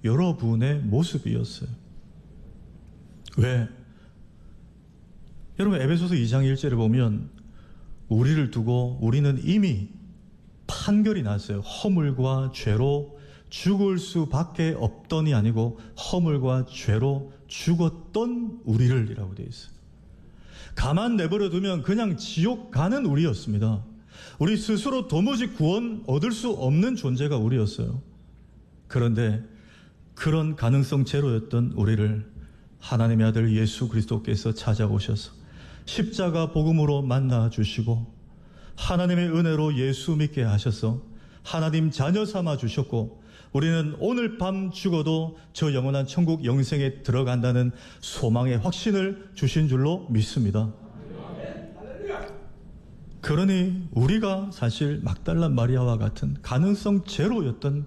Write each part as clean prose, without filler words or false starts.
여러분의 모습이었어요. 왜? 여러분, 에베소서 2장 1절에 보면 우리를 두고 우리는 이미 판결이 났어요. 허물과 죄로 죽을 수밖에 없던이 아니고 허물과 죄로 죽었던 우리를 이라고 되어 있어요. 가만 내버려 두면 그냥 지옥 가는 우리였습니다. 우리 스스로 도무지 구원 얻을 수 없는 존재가 우리였어요. 그런데 그런 가능성 제로였던 우리를 하나님의 아들 예수 그리스도께서 찾아오셔서 십자가 복음으로 만나 주시고 하나님의 은혜로 예수 믿게 하셔서 하나님 자녀 삼아 주셨고 우리는 오늘 밤 죽어도 저 영원한 천국 영생에 들어간다는 소망의 확신을 주신 줄로 믿습니다. 그러니 우리가 사실 막달라 마리아와 같은 가능성 제로였던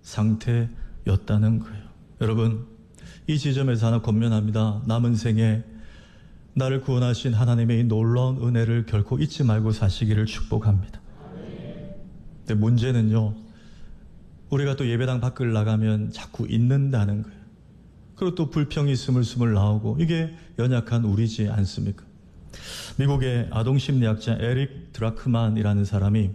상태였다는 거예요. 여러분, 이 지점에서 하나 권면합니다. 남은 생에 나를 구원하신 하나님의 이 놀라운 은혜를 결코 잊지 말고 사시기를 축복합니다. 근데 문제는요, 우리가 또 예배당 밖을 나가면 자꾸 잊는다는 거예요. 그리고 또 불평이 스물스물 나오고 이게 연약한 우리지 않습니까? 미국의 아동심리학자 에릭 드라크만이라는 사람이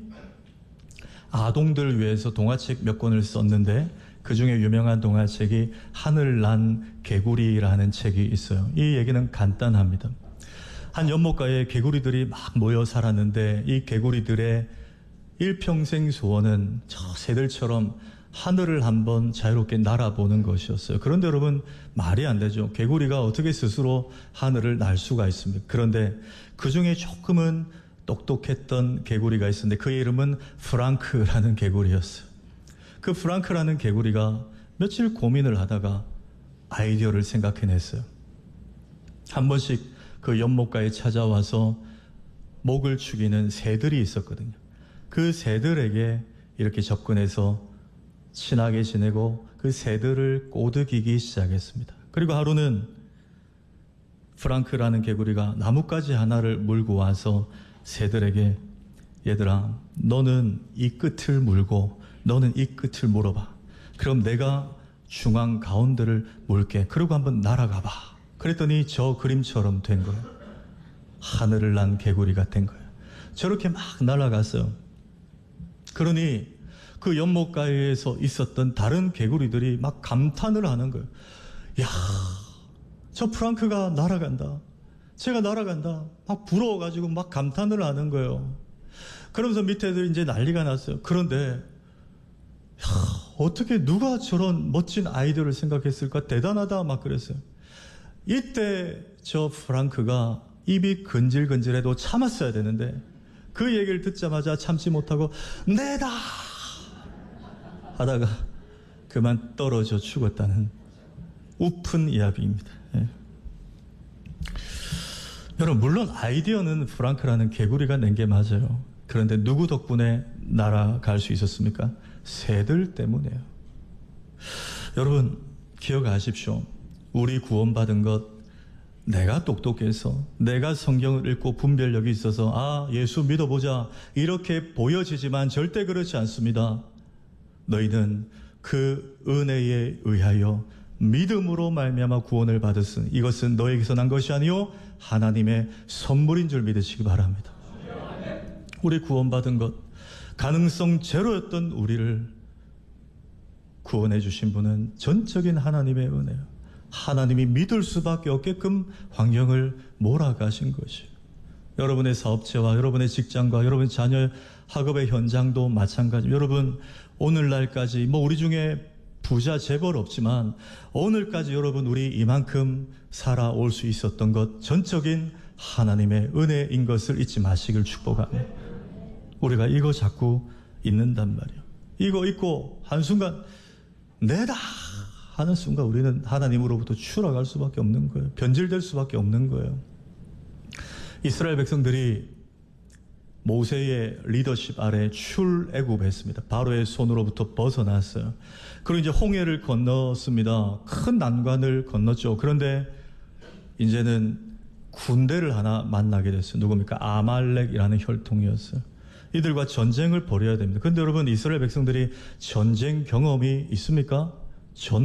아동들을 위해서 동화책 몇 권을 썼는데 그 중에 유명한 동화책이 하늘 난 개구리라는 책이 있어요. 이 얘기는 간단합니다. 한 연못가에 개구리들이 막 모여 살았는데 이 개구리들의 일평생 소원은 저 새들처럼 하늘을 한번 자유롭게 날아보는 것이었어요. 그런데 여러분, 말이 안 되죠. 개구리가 어떻게 스스로 하늘을 날 수가 있습니까? 그런데 그 중에 조금은 똑똑했던 개구리가 있었는데 그의 이름은 프랑크라는 개구리였어요. 그 프랑크라는 개구리가 며칠 고민을 하다가 아이디어를 생각해냈어요. 한 번씩 그 연못가에 찾아와서 목을 축이는 새들이 있었거든요. 그 새들에게 이렇게 접근해서 친하게 지내고 그 새들을 꼬드기기 시작했습니다. 그리고 하루는 프랑크라는 개구리가 나뭇가지 하나를 물고 와서 새들에게 얘들아, 너는 이 끝을 물고 너는 이 끝을 물어봐. 그럼 내가 중앙 가운데를 물게. 그리고 한번 날아가 봐. 그랬더니 저 그림처럼 된 거예요. 하늘을 난 개구리가 된 거예요. 저렇게 막 날아갔어요. 그러니 그 연못가에서 있었던 다른 개구리들이 막 감탄을 하는 거예요. 야, 저 프랑크가 날아간다. 제가 날아간다. 막 부러워가지고 막 감탄을 하는 거예요. 그러면서 밑에들 이제 난리가 났어요. 그런데 어떻게 누가 저런 멋진 아이디어를 생각했을까? 대단하다 막 그랬어요. 이때 저 프랑크가 입이 근질근질해도 참았어야 되는데 그 얘기를 듣자마자 참지 못하고 내다 하다가 그만 떨어져 죽었다는 우픈 이야기입니다. 예. 여러분, 물론 아이디어는 프랑크라는 개구리가 낸 게 맞아요. 그런데 누구 덕분에 날아갈 수 있었습니까? 새들 때문에요. 여러분, 기억하십시오. 우리 구원받은 것, 내가 똑똑해서, 내가 성경을 읽고 분별력이 있어서 아, 예수 믿어보자 이렇게 보여지지만 절대 그렇지 않습니다. 너희는 그 은혜에 의하여 믿음으로 말미암아 구원을 받았으니 이것은 너에게서 난 것이 아니요 하나님의 선물인 줄 믿으시기 바랍니다. 우리 구원받은 것, 가능성 제로였던 우리를 구원해 주신 분은 전적인 하나님의 은혜요. 하나님이 믿을 수밖에 없게끔 환경을 몰아가신 것이에요. 여러분의 사업체와 여러분의 직장과 여러분의 자녀의 학업의 현장도 마찬가지. 여러분, 오늘날까지 우리 중에 부자 재벌 없지만 오늘까지 여러분 우리 이만큼 살아올 수 있었던 것 전적인 하나님의 은혜인 것을 잊지 마시길 축복합니다. 우리가 이거 자꾸 잊는단 말이에요. 이거 잊고 한순간 내다 하는 순간 우리는 하나님으로부터 추락할 수밖에 없는 거예요. 변질될 수밖에 없는 거예요. 이스라엘 백성들이 모세의 리더십 아래 출애굽했습니다. 바로의 손으로부터 벗어났어요. 그리고 이제 홍해를 건넜습니다. 큰 난관을 건넜죠. 그런데 이제는 군대를 하나 만나게 됐어요. 누굽니까? 아말렉이라는 혈통이었어요. 이들과 전쟁을 벌여야 됩니다. 그런데 여러분, 이스라엘 백성들이 전쟁 경험이 있습니까?